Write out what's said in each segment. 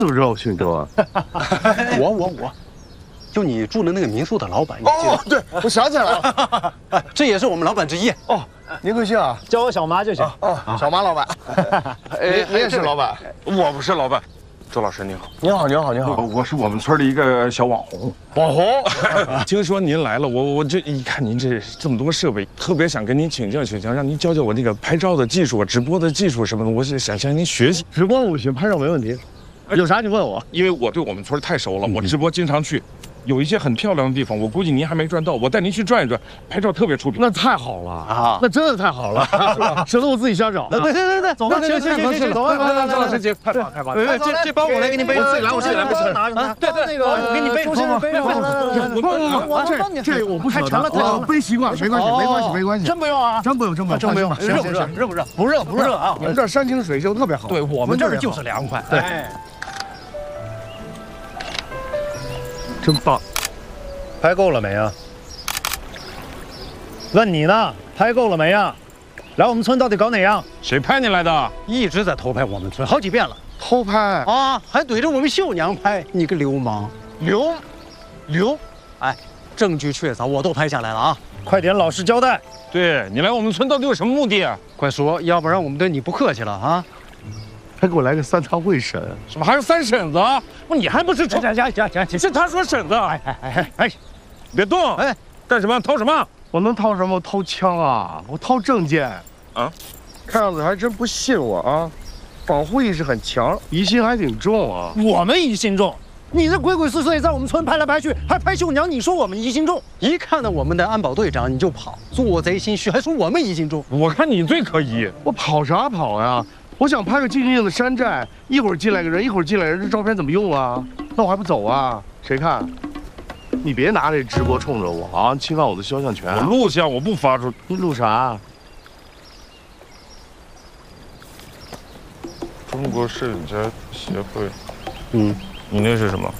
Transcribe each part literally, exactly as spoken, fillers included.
怎么知道我姓周啊？ 我我我，就你住的那个民宿的老板，你记得？ 哦，对，我想起来了， 哎，这也是我们老板之一。 哦，您贵姓啊？ 叫我小马就行。 哦，小马老板。哎，你也是老板？ 我不是老板。周老师您好， 您好，您好，您好。 我是我们村的一个小网红。 网红。 听说您来了，我我这一看您这这么多设备，特别想跟您请教请教，让您教教我那个拍照的技术、直播的技术什么的，我是想向您学习。 直播我行，拍照没问题。有啥你问我， 因为我对我们村太熟了，我直播经常去。有一些很漂亮的地方，我估计您还没转到，我带您去转一转，拍照特别出品。 那太好了啊！那真的太好了，省得我自己瞎找。 对对对对，走吧，行行行行，走吧，来来来， 周老师姐，太棒太棒！ 这这包我来给你背， 我自己来，我自己来，没事。 啊，对对，那个我给你背，中间背上，来来来，我这这我不舍得，我背习惯，没关系，没关系，没关系。 真不用啊， 真不用，真不用， 真不用。 热不热？ 热不热？不热不热啊！ 我们这儿山清水秀，特别好。 对我们这儿就是凉快。 对，真棒。 拍够了没啊？问你呢，拍够了没啊？来我们村到底搞哪样？ 谁派你来的？ 一直在偷拍我们村，好几遍了。 偷拍啊，还怼着我们秀娘拍，你个流氓！ 流，流， 哎，证据确凿，我都拍下来了啊！ 快点老实交代。 对你来我们村到底有什么目的啊？ 快说，要不然我们对你不客气了啊！ 还给我来个三堂会审， 什么还有三婶子？不，你还不是行行行行行， 是他说婶子。 哎哎哎哎， 别动！哎，干什么？掏什么？ 我能掏什么？我掏枪啊！我掏证件啊！ 看样子还真不信我啊！保护意识很强，疑心还挺重啊！ 我们疑心重，你这鬼鬼祟祟在我们村拍来拍去，还拍绣娘，你说我们疑心重？ 一看到我们的安保队长你就跑，做贼心虚，还说我们疑心重。 我看你最可疑。 我跑啥跑呀？我想拍个静静的山寨，一会儿进来个人，一会儿进来人，这照片怎么用啊？那我还不走啊？谁看？你别拿这直播冲着我啊！侵犯我的肖像权。 我录像我不发出。 你录啥？ 中国摄影家协会。 嗯， 你那是什么？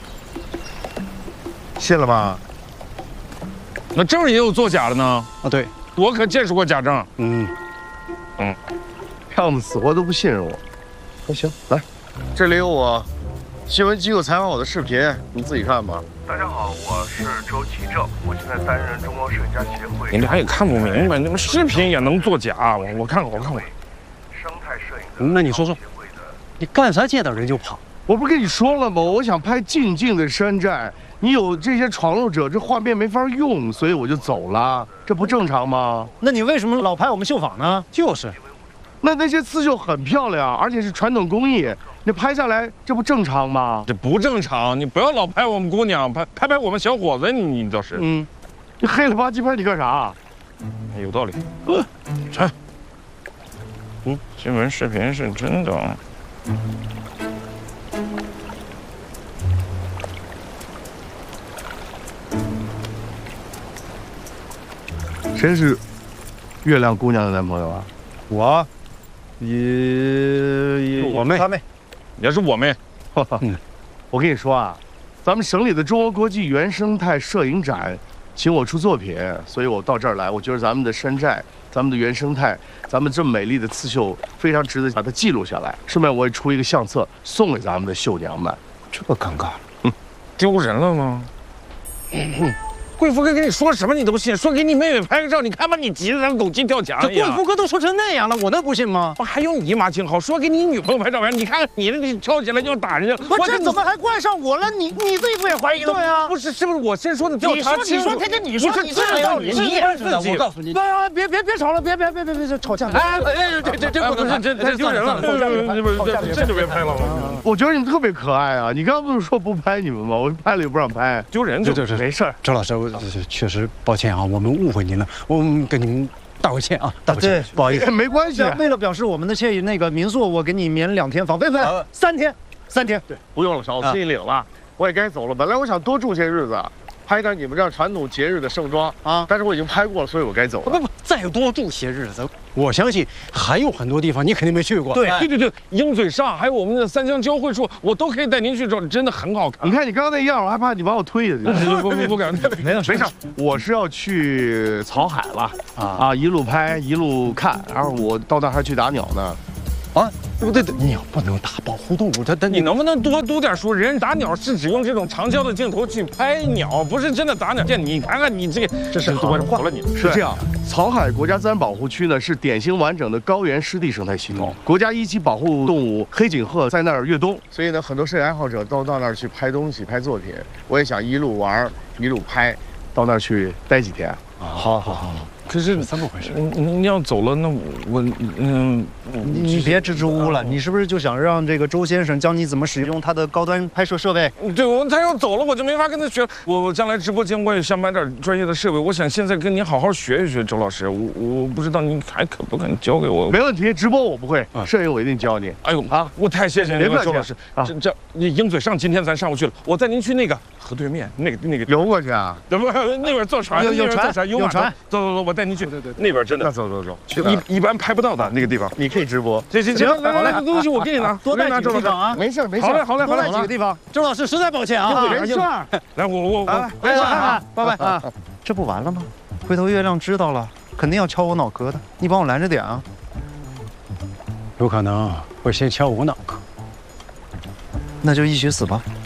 信了吧？ 那证也有作假的呢。 啊，对， 我可见识过假证。 嗯， 嗯， 样子死活都不信任我。那行，来，这里有我新闻机构采访我的视频，你自己看吧。 大家好，我是周启正，我现在担任中国摄影家协会。 你俩也看不明白，你们视频也能作假？我我看过，我看过。 生态摄影。 那你说说，你干啥见到人就跑？ 我不是跟你说了吗？我想拍静静的山寨，你有这些闯入者，这画面没法用，所以我就走了，这不正常吗？ 那你为什么老拍我们绣坊呢？ 就是， 那那些刺绣很漂亮，而且是传统工艺，你拍下来这不正常吗？ 这不正常，你不要老拍我们姑娘，拍拍拍我们小伙子，你你倒是。 嗯，你黑了吧唧拍你干啥？ 有道理。呃，传。嗯，新闻视频是真的。 谁是月亮姑娘的男朋友啊？ 我，也我妹， 他妹， 也是我妹。 嗯，我跟你说啊，咱们省里的中国国际原生态摄影展，请我出作品，所以我到这儿来。我觉得咱们的山寨、咱们的原生态、咱们这么美丽的刺绣，非常值得把它记录下来。顺便我也出一个相册，送给咱们的绣娘们。 这尴尬了， 嗯，丢人了吗？嗯贵妇哥跟你说什么你都不信，说给你妹妹拍个照，你看把你急得像狗急跳墙一样。 这贵妇哥都说成那样了，我能不信吗？ 我还有你妈亲好，说给你女朋友拍照片，你看你这你跳起来就要打人家， 我这怎么还怪上我了？你你自己不也怀疑了？对啊， 不是是不是我先说的调查清楚？ 你说天天你说你这道理， 你也是的，我告诉你， 别别别别吵了，别别别别别吵架！ 哎哎，这这这不能， 这太丢人了，这就别拍了。 我觉得你们特别可爱啊！你刚刚不是说不拍你们吗？我拍了也不让拍， 丢人就就是没事儿。 周老师，我确实抱歉啊，我们误会您了，我们跟您道个歉啊，道个歉，不好意思， 没关系。 为了表示我们的歉意，那个民宿我给你免两天房费，不是三天，三天。 对，不用了，少心领了，我也该走了。本来我想多住些日子，拍点你们这儿传统节日的盛装啊，但是我已经拍过了，所以我该走了。 不不，再多住些日子，我相信还有很多地方你肯定没去过。 对对对对，鹰嘴上还有我们的三江交汇处，我都可以带您去找，真的很好看。 你看你刚刚那样，我还怕你把我推下去。 不不不敢， 没事没事，我是要去草海了啊啊，一路拍一路看，然后我到那还去打鸟呢。 啊，对不对？鸟不能打保护动物，它它你能不能多读点书？人打鸟是只用这种长焦的镜头去拍鸟，不是真的打鸟。这你看看你这个， 这是多服了你。 是这样，草海国家自然保护区呢是典型完整的高原湿地生态系统，国家一级保护动物黑颈鹤在那儿越冬，所以呢，很多摄影爱好者都到那儿去拍东西、拍作品。我也想一路玩一路拍，到那儿去待几天。 好好好。 可是这么回事？ 你你要走了，那我嗯， 你你别支支吾吾了，你是不是就想让这个周先生教你怎么使用他的高端拍摄设备？ 对，我他要走了，我就没法跟他学。我我将来直播间我也想买点专业的设备，我想现在跟您好好学一学，周老师。我我不知道您还可不肯教给我？ 没问题，直播我不会，摄影我一定教你。 哎呦啊，我太谢谢您了，周老师。 啊， 这这，鹰嘴上今天咱上不去了，我带您去那个河对面那个那个游过去啊？ 不不，那边坐船， 有有船， 有船， 走走走，我带您去。 对对， 那边真的。 那走走走， 一一般拍不到的那个地方， 你可以直播。 行行行，来来来，东西我给你拿， 多带几个地方啊。 没事没事。 好嘞好嘞好嘞， 多带几个地方。周老师实在抱歉啊， 没事。 来我我我， 来来，拜拜啊！这不完了吗？回头月亮知道了，肯定要敲我脑壳的。你帮我拦着点啊。 有可能会先敲我脑壳。 那就一起死吧。